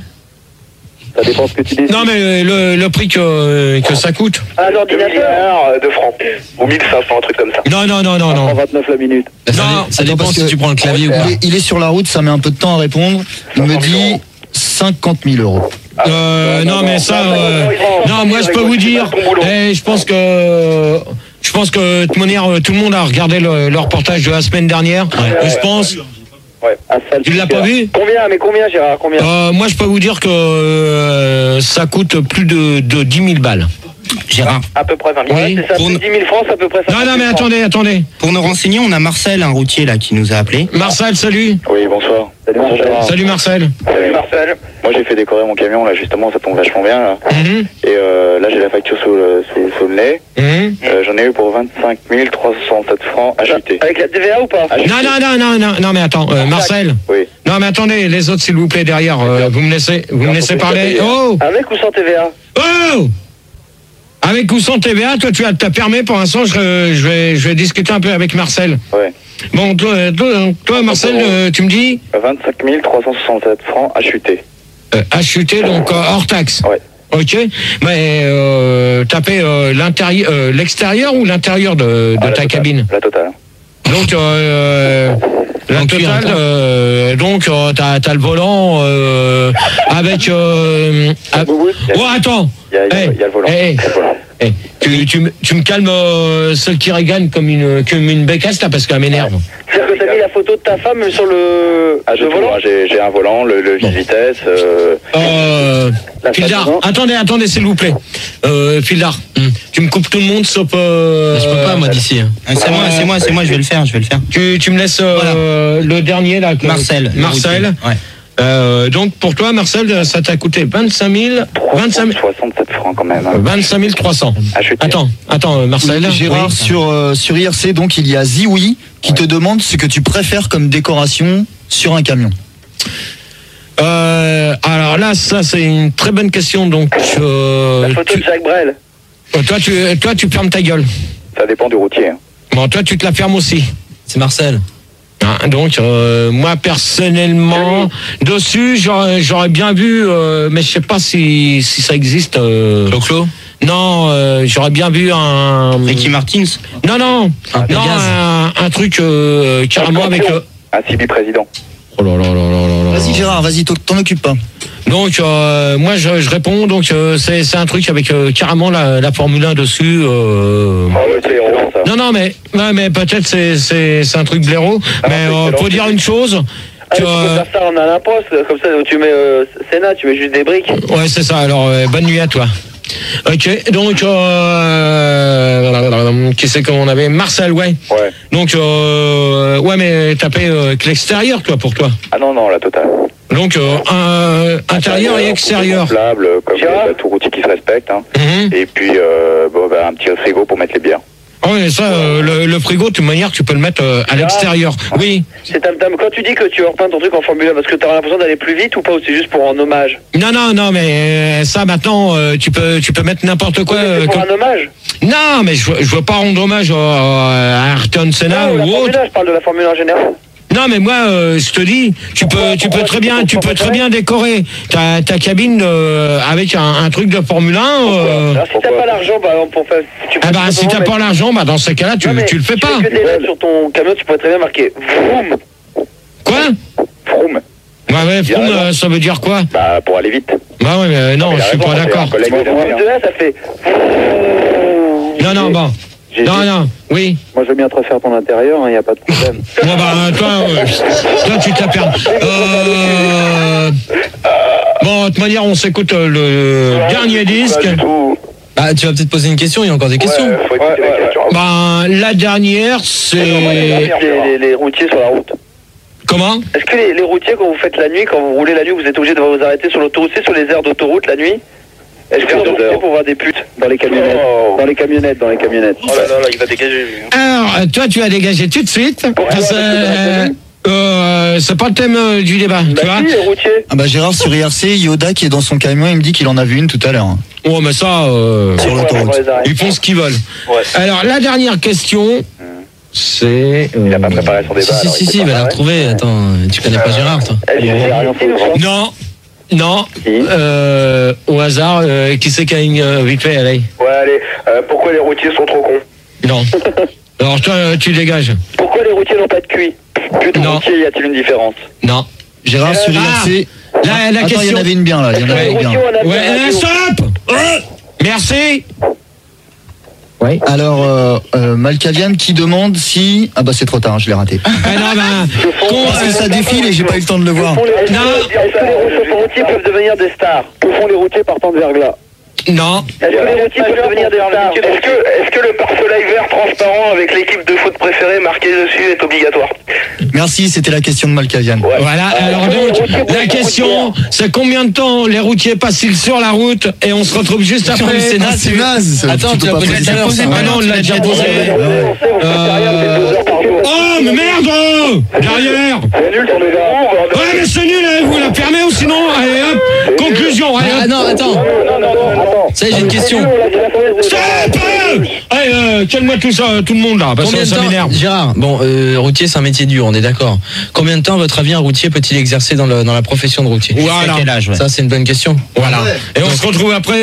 Ça dépend ce que tu dessines. Non, mais le, le prix que, que ça coûte. Un ordinateur de francs. Ou mille cinq cents, un truc comme ça. Non, non, non, non, cent non. vingt-neuf la minute. Ça, Non, dé- ça attends, dépend parce si que- tu prends le clavier ou pas. Il est, il est sur la route, ça met un peu de temps à répondre. Il me dit cinquante mille euros. Euh, non, mais ça, euh, non, moi je peux vous dire, eh, je pense que, je pense que de toute manière, tout le monde a regardé le, le reportage de la semaine dernière. Et je pense, Ouais. Asphalte. tu l'as pas vu? Combien, mais combien, Gérard? Combien? Euh, moi je peux vous dire que euh, ça coûte plus de, de dix mille balles. Gérard, À peu près vingt mille. Oui. Ouais, c'est ça, Pour plus nous- dix mille francs, c'est à peu près ça. Non, non, mais attendez, attendez. pour nous renseigner, on a Marcel, un routier là, qui nous a appelé. Marcel, salut. Oui, bonsoir. Salut, Marcel. Salut Marcel. Salut Marcel. Moi, j'ai fait décorer mon camion, là, justement, ça tombe vachement bien, là. Mhm, Et euh, là, j'ai la facture sous le, sous, sous le nez. mhm. Euh, J'en ai eu pour vingt-cinq mille trois cent soixante-sept francs achetés. Avec la T V A ou pas? Non, non, non, non, non, non, mais attends, euh, Marcel. Oui. Non, mais attendez, les autres, s'il vous plaît, derrière, euh, vous me laissez, vous me laissez parler. Oh! Avec ou sans T V A? Oh! Avec ou sans T V A, toi tu as ta permis pour l'instant, je, je, vais, je vais discuter un peu avec Marcel. Ouais. Bon, toi, toi, toi, Marcel, euh, tu me dis vingt-cinq mille trois cent soixante-sept francs achetés. euh, acheter donc euh, hors taxe. Ouais. Ok, mais euh, taper euh, l'intérieur, euh, l'extérieur ou l'intérieur de, de Ah, la ta totale. cabine. La totale. Donc euh, la En cuir, totale, hein. euh, donc euh, t'as, t'as le volant euh, avec. Euh, ah, Oui, oui. oh attends. Il y a, il y a- Hey, il y a le volant. hey, Il y a le volant. hey, tu, tu, me- tu me calmes euh, celle qui régane comme une comme une bécasse là parce qu'elle m'énerve. C'est-à-dire que t'as mis la photo de ta femme sur le, Ah, j'ai le tout, volant? hein. J'ai j'ai un volant, le, le vis-vitesse. Euh, Euh, La Fildar, façon. attendez, attendez, s'il vous plaît. Euh, Fildar, tu me coupes tout le monde sauf. Euh, Je peux pas, moi, d'ici. hein. Ah, c'est moi, c'est moi, c'est moi, je vais le faire, je vais le faire. Tu, tu me laisses euh, le dernier là. que- Marcel. le Marcel. routier. Ouais. Euh, donc pour toi, Marcel, ça t'a coûté vingt-cinq mille, vingt-cinq mille, soixante-sept francs quand même. hein. vingt-cinq mille trois cents. Achetés. Attends, attends, euh, Marcel. Gérard, oui. sur, euh, sur I R C, donc il y a Zioui qui te demande ce que tu préfères comme décoration sur un camion. Euh, alors là, ça c'est une très bonne question. Donc, euh, La photo tu- de Jacques Brel. toi, tu, toi, tu fermes ta gueule. Ça dépend du routier. hein. Bon, toi, tu te la fermes aussi. C'est Marcel. Hein, donc, euh, moi personnellement, dessus, j'aurais, j'aurais bien vu, euh, mais je sais pas si, si ça existe. Euh, Clo-Clo. non, euh, j'aurais bien vu un. Ricky Martins. Non, non, Un non, Pégase. un, un truc euh, carrément avec. euh, Un C B président. Oh là là là là là là. Vas-y Gérard, vas-y, t'en t'en occupe pas. Donc, euh, moi, je, je réponds. Donc, euh, c'est, c'est un truc avec euh, carrément la, la Formule un dessus. Euh... Ah ouais, c'est excellent, ça. Non, non, mais, ouais, mais peut-être c'est, c'est, c'est un truc blaireau. Ah, mais c'est euh, excellent. faut dire une chose. Ah, que, tu peux euh, faire ça en un imposte, comme ça, tu mets euh, Sénat, tu mets juste des briques. ouais, c'est ça. Alors, euh, bonne nuit à toi. Ok, donc, euh, qui c'est qu'on avait Marcel, ouais. Ouais. Donc, euh, ouais, mais tapé euh, que l'extérieur, toi, pour toi. Ah non, non, la totale. Donc, euh, un, intérieur et extérieur. Gonflable, comme Gérard bah, tout routier qui se respecte. Hein. Mhm. Et puis, euh, bon, bah, un petit frigo pour mettre les bières. Ah ouais, ça, euh, le, le frigo, de toute manière, tu peux le mettre euh, à l'extérieur. Oui. C'est ta- ta- quand tu dis que tu repeins ton truc en Formule un, parce que t'as l'impression d'aller plus vite ou pas, ou c'est juste pour en hommage? Non, non, non, mais euh, ça, maintenant, euh, tu peux, tu peux mettre n'importe quoi. Oui, mais euh, c'est pour comme- un hommage? Non, mais je, je veux pas rendre hommage à, à Ayrton Senna Non, la ou Formule autre. un, je parle de la Formule un en général. Non, mais moi, euh, je te dis, tu peux, tu peux très bien, tu peux très bien décorer ta, ta cabine euh, avec un, un truc de Formule un. Euh... Alors, si t'as pas l'argent, par exemple, pour faire. Tu peux Ah bah, si t'as mettre- pas l'argent, bah dans ces cas-là, tu, Non, mais tu le fais tu pas. mets que des lettres sur ton camion, tu pourrais très bien marquer vroom. Quoi? Froome. Ouais, ouais, Il a Froome, raison. euh, ça veut dire quoi? Bah, pour aller vite. Bah ouais, mais euh, non, Il je a suis raison, pas c'est d'accord. un collègue de Vroom moi. de là, ça fait. Non, non, bon. J'ai- Non, j'ai- non, oui. Moi, je veux bien te refaire ton intérieur, il n'y a pas de problème. Bon, bah, toi, euh, toi, tu te la perds. Euh... Bon, de toute manière, on s'écoute euh, le dernier disque. Pas du tout. Bah, tu vas peut-être poser une question, il y a encore des questions. Ouais, faut écouter Ouais, la ouais, question. Ben, la dernière, c'est... Les, les, les routiers sur la route. Comment? Est-ce que les, les routiers, quand vous faites la nuit, quand vous roulez la nuit, vous êtes obligé de vous arrêter sur l'autoroute, c'est sur les aires d'autoroute la nuit? Est-ce que vous Deux roulez heures. pour voir des putes? Dans les camionnettes. Dans les camionnettes, dans les camionnettes. Oh là là, là, il va dégager. Alors, euh, toi, tu as dégagé tout de suite. Parce que, euh, euh, c'est pas le thème euh, du débat, tu vois. Bah si, les routiers. Ah bah Gérard sur I R C, Yoda qui est dans son camion, il me dit qu'il en a vu une tout à l'heure. hein. Oh, mais ça, euh, Sur l'autoroute. Ouais, les arrêts. ils font ce qu'ils veulent. Ouais. Alors, la dernière question, c'est... Il n'a euh, pas préparé son débat. Si, si, alors si, il si, peut il va pas la parler. retrouver. Attends, tu connais pas Gérard, toi. Elle Il est y a rien ici, nous, foutre. Non, non, Qui euh, au hasard, euh, qui c'est qui a une euh, vite fait, allez. Ouais, allez. Euh, pourquoi les routiers sont trop cons? Non. Alors, toi, euh, tu dégages. Pourquoi les routiers n'ont pas de cuit? Plutôt Non. routier, y a-t-il une différence? Non. Gérard sur I R C. La, la Attends, il y question... en avait une bien là, il y en avait Les une bien. routiers, on a Ouais, bien euh, radio. stop euh, Merci. Oui. Alors, euh, euh, Malkavian qui demande si... Ah bah c'est trop tard, hein, je l'ai raté. Ah non, ben, con- Parce que ça défile et j'ai pas eu le temps de le voir. Font les- Est-ce Non. que est-ce que les chauffeurs routiers peuvent devenir des stars? Que font les routiers partant de Verglas? non. Est-ce que les routiers peuvent devenir des stars? Est-ce que, est-ce que le pare-soleil vert transparent avec l'équipe de foot préférée marquée dessus est obligatoire? Merci, c'était la question de Malkavian. Voilà, alors donc, la question, c'est combien de temps les routiers passent-ils sur la route et on se retrouve juste après. mais c'est Ah, c'est naze. Attends, tu peux l'as pas posé poser tout à ça l'heure, comme ça. ça. Ah non, on l'a déjà posé. On Euh, Oh, mais merde derrière. C'est nul sur les verts. Ouais, mais c'est nul, hein, vous la permettez ou sinon, allez hop, conclusion, allez Ah hop. non, attends. Non, non, non, attends. Ça y est, j'ai une question. Stop. Allez, euh, calme-moi tout ça, tout le monde là, parce Combien que de ça m'énerve. temps, Gérard, bon, euh, routier c'est un métier dur, on est d'accord. Combien de temps, à votre avis, un routier peut-il exercer dans, le, dans la profession de routier? Voilà. Quel âge, ouais. Ça, c'est une bonne question. Voilà. Et on se retrouve après,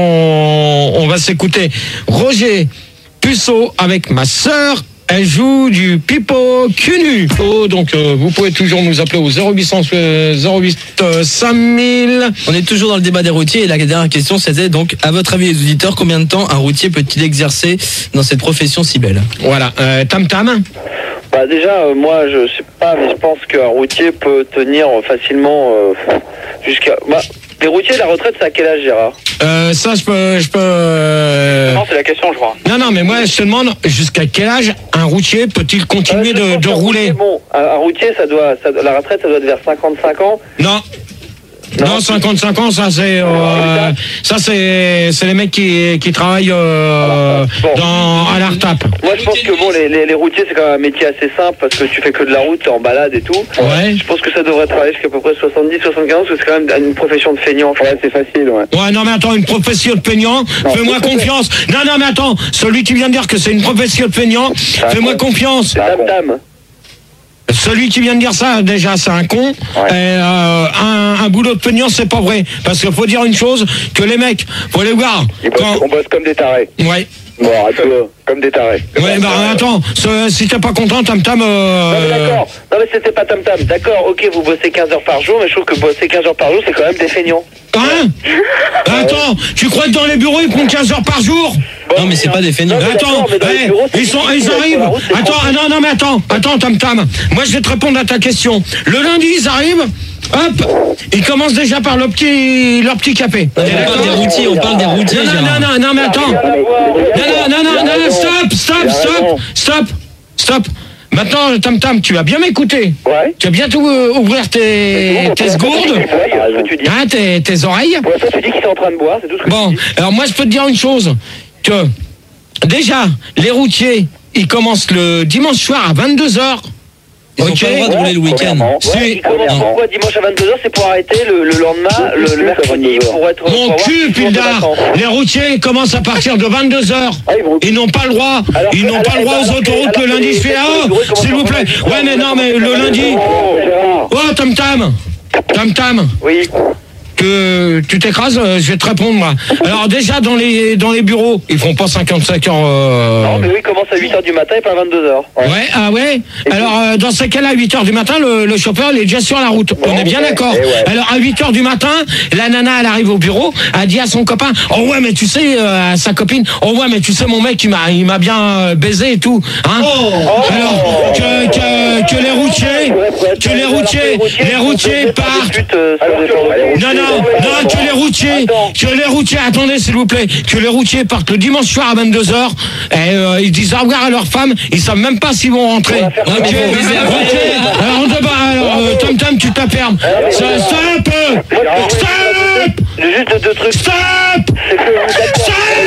on, on va s'écouter Roger Puceau avec ma sœur. Elle joue du pipeau cul nu. Oh, donc euh, vous pouvez toujours nous appeler au zéro huit cent zéro huit cinq mille. On est toujours dans le débat des routiers et la dernière question c'était donc, à votre avis les auditeurs, combien de temps un routier peut-il exercer dans cette profession si belle? Voilà, euh, Tam Tam. Bah déjà, euh, moi je sais pas, mais je pense qu'un routier peut tenir euh, facilement euh, jusqu'à... Bah, les routiers, la retraite, c'est à quel âge, Gérard? Euh, ça, je peux, je peux. euh, Non, c'est la question, je crois. Non, non, mais moi, je te demande jusqu'à quel âge un routier peut-il continuer Euh, je de, pense de qu'un rouler? routier, Bon, un, un routier, ça doit, ça, la retraite, ça doit être vers cinquante-cinq ans. Non. Non, cinquante-cinq ans, ça c'est euh, ça c'est c'est les mecs qui qui travaillent euh, Bon. dans à la retape. Moi, je pense que bon, les, les, les routiers, c'est quand même un métier assez simple parce que tu fais que de la route, t'es en balade et tout. Ouais. Je pense que ça devrait travailler jusqu'à peu près soixante-dix, soixante-quinze ans, parce que c'est quand même une profession de feignant. Ouais, c'est facile, ouais. Ouais, non mais attends, une profession de peignant, fais-moi confiance. Non, non mais attends, celui qui vient de dire que c'est une profession de peignant, fais-moi confiance. C'est dame dame. Celui qui vient de dire ça, déjà, c'est un con. Et, euh, un, un boulot de peignant, c'est pas vrai. Parce qu'il faut dire une chose, que les mecs, faut les voir. Ils bossent- Quand... On bosse comme des tarés. Ouais. Bon, arrête-toi. Comme des tarés. Ouais, bah attends, ce- si t'es pas content, Tam Tam... Non mais Euh... d'accord, non mais c'était pas tam tam, d'accord, ok vous bossez quinze heures par jour, mais je trouve que bosser quinze heures par jour c'est quand même des feignants. Hein? Attends, tu crois que dans les bureaux, ils prennent quinze heures par jour? Non mais c'est pas des feignants. Non, mais Attends, d'accord, mais dans les ouais, bureaux, c'est ils sont, difficile, ils sur arrivent. la route, c'est Attends, tranquille. ah non, non, mais attends, attends, Tam Tam. Moi, je vais te répondre à ta question. Le lundi, ils arrivent. Hop, ils commencent déjà par leur petit, leur petit café. On parle des routiers, on parle des routiers, Non, non, Gérard. non, non, non, mais attends. Non, non, non, non, non, stop, stop, stop, stop, stop. Maintenant, Tam Tam, tu vas bien m'écouter. Ouais. Tu vas bientôt euh, ouvrir tes, tes segourdes, Ouais, c'est ce que tu dis. hein, tes, tes oreilles. Pour l'instant tu dis qu'ils sont en train de boire, c'est tout ce que Bon, tu dis. alors moi je peux te dire une chose, que déjà, les routiers, ils commencent le dimanche soir à vingt-deux heures. Ils ont Ok. pas le droit de rouler le week-end. Premièrement. Si. Ouais, il commence Non. pourquoi dimanche à vingt-deux heures, c'est pour arrêter le, le lendemain, le, le mercredi, pour être. pour Mon avoir cul, six jours de Pildar. vacances. Les routiers commencent à partir de vingt-deux heures. Ah, ils vont- Ils n'ont pas le droit. Alors Ils que- n'ont pas le droit alors aux que- autoroutes alors le que lundi. les- Je fais les ah, autoroutes commencent s'il vous à plaît. prendre Ouais, mais non, mais le lundi. Oh, Gérard. Oh, Tam Tam. Tam Tam. Oui. Que tu t'écrases, euh, je vais te répondre moi. Alors déjà dans les dans les bureaux, ils font pas cinquante-cinq heures. euh, Non, mais oui, il commence à huit heures du matin et pas à vingt-deux heures. Ouais, ah ouais. Alors euh, dans ces cas-là, à huit heures du matin, le, le chauffeur il est déjà sur la route. On est bien ouais, d'accord. eh ouais. Alors à huit heures du matin, la nana elle arrive au bureau, elle dit à son copain "Oh ouais, mais tu sais euh, à sa copine, oh ouais, mais tu sais mon mec il m'a il m'a bien euh, baisé et tout." Hein Alors que, que que les routiers, que les routiers, les routiers partent. Non, non, non, que les routiers, que les routiers, attendez s'il vous plaît, que les routiers partent le dimanche soir à vingt-deux heures, et euh, ils disent au revoir à leur femme, ils savent même pas s'ils vont rentrer. Ok, mais ok, faut viser après. alors on te bat, alors euh, Tom Tom, tu t'affermes. Stop, stop, Juste deux trucs. stop, C'est que, d'accord,